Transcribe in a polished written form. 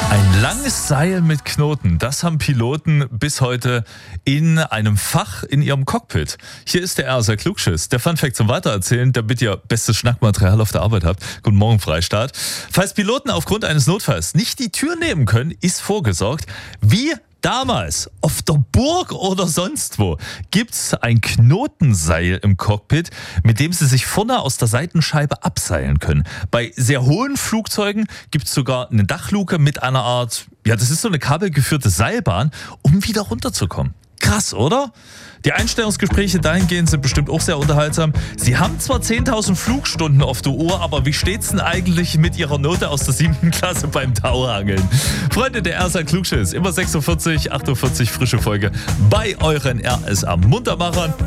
Ein langes Seil mit Knoten, das haben Piloten bis heute in einem Fach in ihrem Cockpit. Hier ist der RSA Klugschiss, der Funfact zum Weitererzählen, damit ihr bestes Schnackmaterial auf der Arbeit habt. Guten Morgen, Freistaat. Falls Piloten aufgrund eines Notfalls nicht die Tür nehmen können, ist vorgesorgt. Wie damals auf der Burg oder sonst wo gibt's ein Knotenseil im Cockpit, mit dem Sie sich vorne aus der Seitenscheibe abseilen können. Bei sehr hohen Flugzeugen gibt's sogar eine Dachluke mit einer Art, ja, das ist so eine kabelgeführte Seilbahn, um wieder runterzukommen. Krass, oder? Die Einstellungsgespräche dahingehend sind bestimmt auch sehr unterhaltsam. Sie haben zwar 10.000 Flugstunden auf der Uhr, aber wie steht's denn eigentlich mit Ihrer Note aus der 7. Klasse beim Tauangeln? Freunde, der RSA Klugschiss, immer 6.40 Uhr, 8.40 Uhr frische Folge bei euren RSA Muntermachern.